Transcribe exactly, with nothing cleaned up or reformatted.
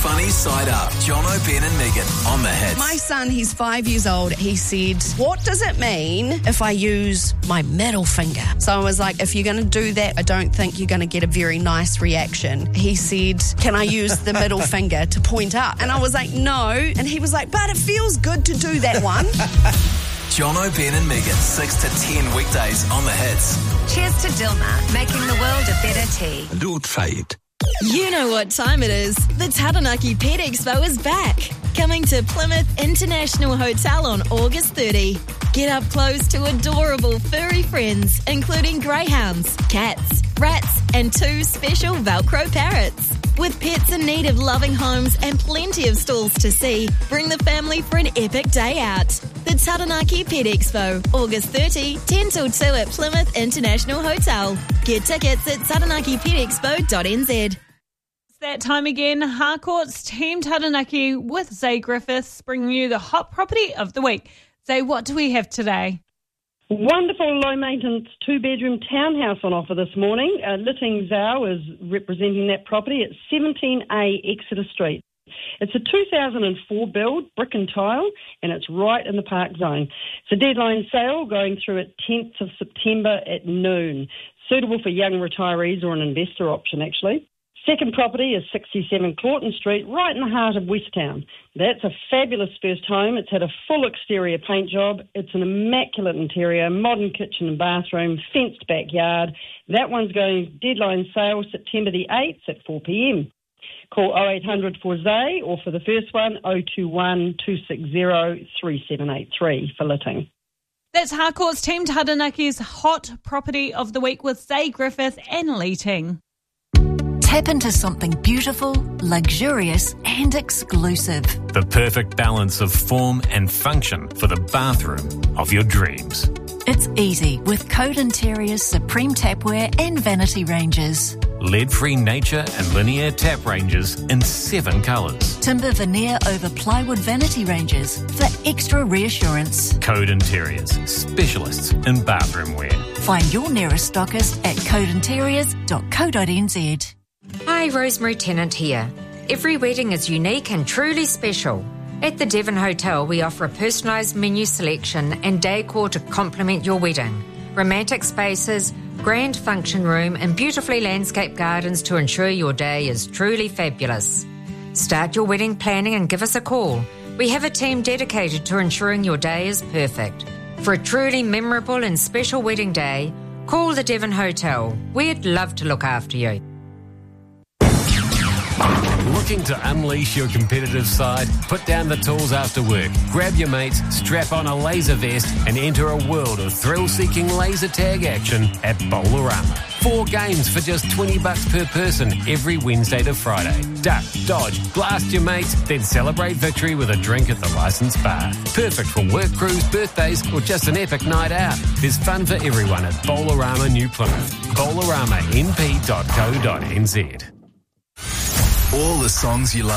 Funny Side Up. Jono, Ben and Megan on the Hits. My son, he's five years old. He said, what does it mean if I use my middle finger? So I was like, if you're going to do that, I don't think you're going to get a very nice reaction. He said, can I use the middle finger to point up? And I was like, no. And he was like, but it feels good to do that one. Jono, Ben and Megan, six to ten weekdays on the Hits. Cheers to Dilmah, making the world a better tea. Don't fight. You know what time it is. The Taranaki Pet Expo is back. Coming to Plymouth International Hotel on August thirtieth. Get up close to adorable furry friends, including greyhounds, cats, rats, and two special Velcro parrots. With pets in need of loving homes and plenty of stalls to see, bring the family for an epic day out. The Taranaki Pet Expo, August thirtieth, ten till two at Plymouth International Hotel. Get tickets at taranaki pet expo dot n z. It's that time again. Harcourt's Team Taranaki with Zay Griffiths bringing you the hot property of the week. Zay, what do we have today? Wonderful low-maintenance two-bedroom townhouse on offer this morning. Uh, Litting Zhao is representing that property at seventeen A Exeter Street. It's a two thousand four build, brick and tile, and it's right in the park zone. It's a deadline sale going through at tenth of September at noon. Suitable for young retirees or an investor option, actually. Second property is sixty-seven Claughton Street, right in the heart of Westtown. That's a fabulous first home. It's had a full exterior paint job. It's an immaculate interior, modern kitchen and bathroom, fenced backyard. That one's going deadline sale September the eighth at four p m. Call oh eight hundred for Zay, or for the first one, oh two one, two six zero, three seven eight three for Litting. That's Harcourt's Team Taranaki's hot property of the week with Zay Griffith and Leeting. Tap into something beautiful, luxurious and exclusive. The perfect balance of form and function for the bathroom of your dreams. It's easy with Code Interior's Supreme Tapware and Vanity ranges. Lead-free nature and linear tap ranges in seven colours. Timber veneer over plywood vanity ranges for extra reassurance. Code Interiors, specialists in bathroom wear. Find your nearest stockist at code interiors dot co dot n z. Hi, Rosemary Tennant here. Every wedding is unique and truly special. At the Devon Hotel, we offer a personalised menu selection and decor to complement your wedding. Romantic spaces, grand function room and beautifully landscaped gardens to ensure your day is truly fabulous. Start your wedding planning and give us a call. We have a team dedicated to ensuring your day is perfect. For a truly memorable and special wedding day, call the Devon Hotel. We'd love to look after you. Looking to unleash your competitive side? Put down the tools after work, grab your mates, strap on a laser vest and enter a world of thrill-seeking laser tag action at Bowlerama. Four games for just twenty bucks per person every Wednesday to Friday. Duck, dodge, blast your mates, then celebrate victory with a drink at the licensed bar. Perfect for work crews, birthdays or just an epic night out. There's fun for everyone at Bowlerama New Plymouth. bowlerama n p dot co dot n z. All the songs you love.